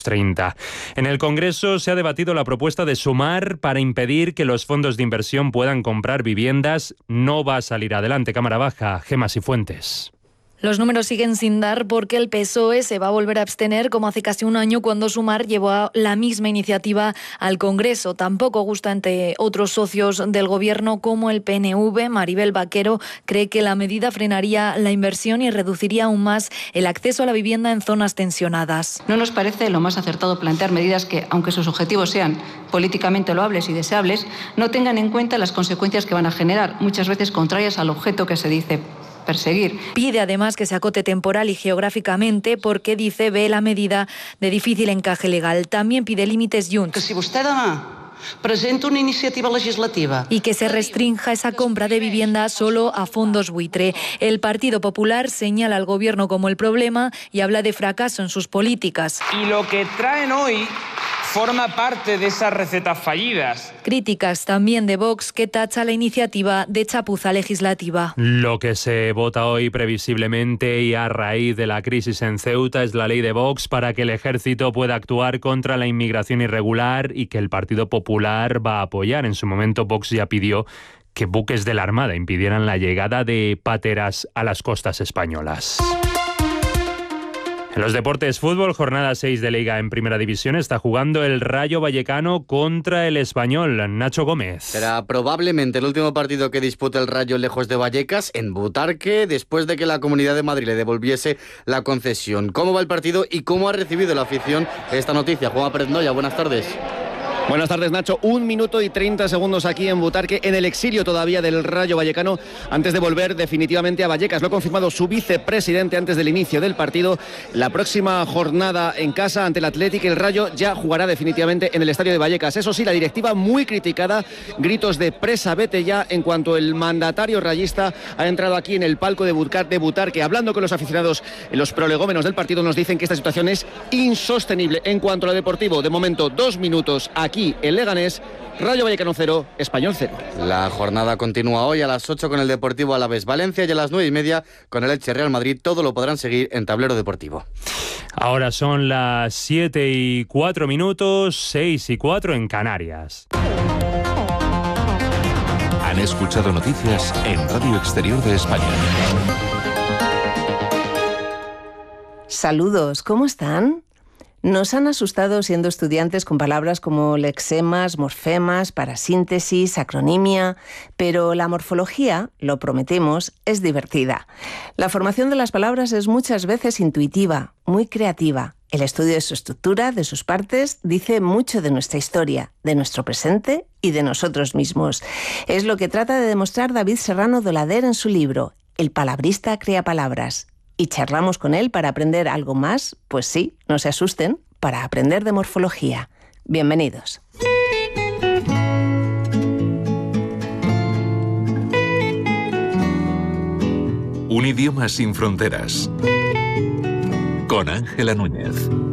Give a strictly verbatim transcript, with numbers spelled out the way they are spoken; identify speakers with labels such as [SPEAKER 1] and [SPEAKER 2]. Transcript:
[SPEAKER 1] treinta. En el Congreso se ha debatido la propuesta de Sumar para impedir que los fondos de inversión puedan comprar viviendas. No va a salir adelante. Cámara baja, Gemma Cifuentes.
[SPEAKER 2] Los números siguen sin dar porque el P S O E se va a volver a abstener como hace casi un año cuando Sumar llevó la misma iniciativa al Congreso. Tampoco gusta entre otros socios del Gobierno como el P N V. Maribel Vaquero cree que la medida frenaría la inversión y reduciría aún más el acceso a la vivienda en zonas tensionadas.
[SPEAKER 3] No nos parece lo más acertado plantear medidas que, aunque sus objetivos sean políticamente loables y deseables, no tengan en cuenta las consecuencias que van a generar, muchas veces contrarias al objeto que se dice perseguir.
[SPEAKER 2] Pide además que se acote temporal y geográficamente porque, dice, ve la medida de difícil encaje legal. También pide límites Junts.
[SPEAKER 4] Que si vostè demà presenta una iniciativa legislativa
[SPEAKER 2] y que se restrinja esa compra de vivienda solo a fondos buitre. El Partido Popular señala al Gobierno como el problema y habla de fracaso en sus políticas.
[SPEAKER 5] Y lo que traen hoy forma parte de esas recetas fallidas.
[SPEAKER 2] Críticas también de Vox, que tacha la iniciativa de chapuza legislativa.
[SPEAKER 1] Lo que se vota hoy previsiblemente y a raíz de la crisis en Ceuta es la ley de Vox para que el ejército pueda actuar contra la inmigración irregular y que el Partido Popular va a apoyar. En su momento Vox ya pidió que buques de la Armada impidieran la llegada de páteras a las costas españolas. En los deportes, fútbol, jornada seis de Liga en Primera División, está jugando el Rayo Vallecano contra el Español. Nacho Gómez.
[SPEAKER 6] Será probablemente el último partido que dispute el Rayo lejos de Vallecas, en Butarque, después de que la Comunidad de Madrid le devolviese la concesión. ¿Cómo va el partido y cómo ha recibido la afición esta noticia? Juanma Pérez Noya, buenas tardes.
[SPEAKER 7] Buenas tardes, Nacho. Un minuto y treinta segundos aquí en Butarque, en el exilio todavía del Rayo Vallecano, antes de volver definitivamente a Vallecas. Lo ha confirmado su vicepresidente antes del inicio del partido. La próxima jornada en casa ante el Athletic, el Rayo ya jugará definitivamente en el estadio de Vallecas. Eso sí, la directiva muy criticada, gritos de presa, vete ya, en cuanto el mandatario rayista ha entrado aquí en el palco de Butarque. Hablando con los aficionados, los prolegómenos del partido nos dicen que esta situación es insostenible. En cuanto a lo deportivo, de momento dos minutos aquí en Leganés, Rayo Vallecano cero, Español cero.
[SPEAKER 6] La jornada continúa hoy a las ocho con el Deportivo Alavés Valencia y a las nueve y media con el Elche Real Madrid. Todo lo podrán seguir en Tablero Deportivo.
[SPEAKER 1] Ahora son las siete y cuatro minutos, seis y cuatro en Canarias.
[SPEAKER 8] Han escuchado noticias en Radio Exterior de España.
[SPEAKER 9] Saludos, ¿cómo están? Nos han asustado siendo estudiantes con palabras como lexemas, morfemas, parasíntesis, acronimia, pero la morfología, lo prometemos, es divertida. La formación de las palabras es muchas veces intuitiva, muy creativa. El estudio de su estructura, de sus partes, dice mucho de nuestra historia, de nuestro presente y de nosotros mismos. Es lo que trata de demostrar David Serrano Dolader en su libro El palabrista crea palabras. Y charlamos con él para aprender algo más, pues sí, no se asusten, para aprender de morfología. Bienvenidos.
[SPEAKER 8] Un idioma sin fronteras. Con Ángela Núñez.